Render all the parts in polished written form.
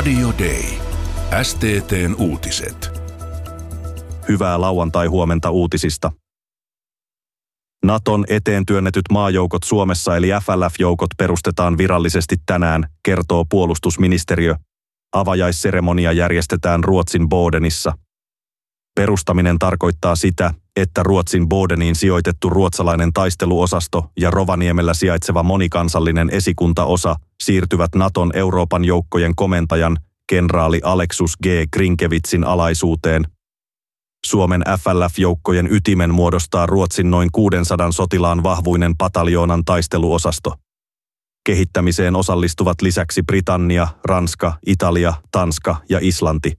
Radio Day. STT:n uutiset. Hyvää lauantai-huomenta uutisista. Naton eteen työnnetyt maajoukot Suomessa eli FLF-joukot perustetaan virallisesti tänään, kertoo puolustusministeriö. Avajaisseremonia järjestetään Ruotsin Bodenissa. Perustaminen tarkoittaa sitä, että Ruotsin Bodeniin sijoitettu ruotsalainen taisteluosasto ja Rovaniemellä sijaitseva monikansallinen esikuntaosa siirtyvät Naton Euroopan joukkojen komentajan, kenraali Aleksus G. Grinkevitsin alaisuuteen. Suomen FLF-joukkojen ytimen muodostaa Ruotsin noin 600 sotilaan vahvuinen pataljoonan taisteluosasto. Kehittämiseen osallistuvat lisäksi Britannia, Ranska, Italia, Tanska ja Islanti.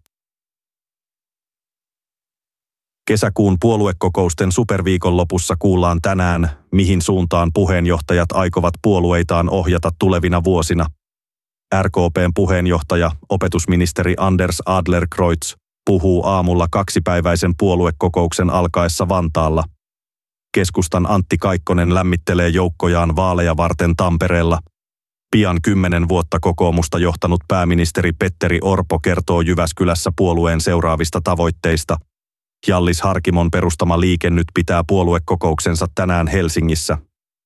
Kesäkuun puoluekokousten superviikonlopussa kuullaan tänään, mihin suuntaan puheenjohtajat aikovat puolueitaan ohjata tulevina vuosina. RKP:n puheenjohtaja, opetusministeri Anders Adlercreutz, puhuu aamulla kaksipäiväisen puoluekokouksen alkaessa Vantaalla. Keskustan Antti Kaikkonen lämmittelee joukkojaan vaaleja varten Tampereella. Pian 10 vuotta kokoomusta johtanut pääministeri Petteri Orpo kertoo Jyväskylässä puolueen seuraavista tavoitteista. Hjallis Harkimon perustama Liike Nyt pitää puoluekokouksensa tänään Helsingissä.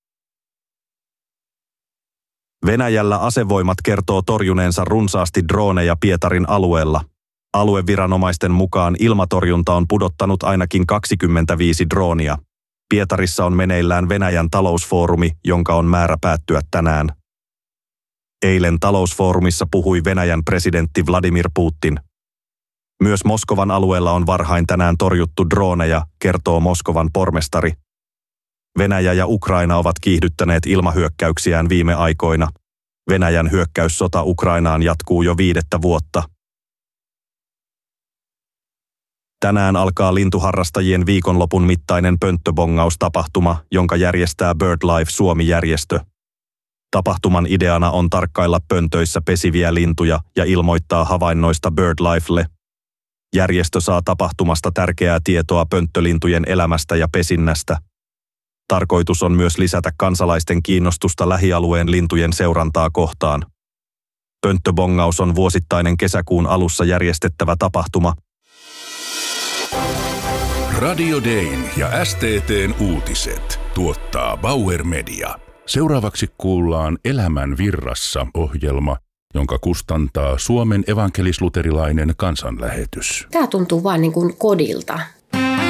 Venäjällä asevoimat kertoo torjuneensa runsaasti droneja Pietarin alueella. Alueviranomaisten mukaan ilmatorjunta on pudottanut ainakin 25 droonia. Pietarissa on meneillään Venäjän talousfoorumi, jonka on määrä päättyä tänään. Eilen talousfoorumissa puhui Venäjän presidentti Vladimir Putin. Myös Moskovan alueella on varhain tänään torjuttu droneja, kertoo Moskovan pormestari. Venäjä ja Ukraina ovat kiihdyttäneet ilmahyökkäyksiään viime aikoina. Venäjän hyökkäyssota Ukrainaan jatkuu jo 5 vuotta. Tänään alkaa lintuharrastajien viikonlopun mittainen pönttöbongaustapahtuma, jonka järjestää BirdLife Suomi-järjestö. Tapahtuman ideana on tarkkailla pöntöissä pesiviä lintuja ja ilmoittaa havainnoista BirdLifelle. Järjestö saa tapahtumasta tärkeää tietoa pönttölintujen elämästä ja pesinnästä. Tarkoitus on myös lisätä kansalaisten kiinnostusta lähialueen lintujen seurantaa kohtaan. Pönttöbongaus on vuosittainen kesäkuun alussa järjestettävä tapahtuma. Radio Dayn ja STT:n uutiset tuottaa Bauer Media. Seuraavaksi kuullaan Elämän virrassa -ohjelma, jonka kustantaa Suomen evankelis-luterilainen kansanlähetys. Tämä tuntuu vaan niin kuin kodilta.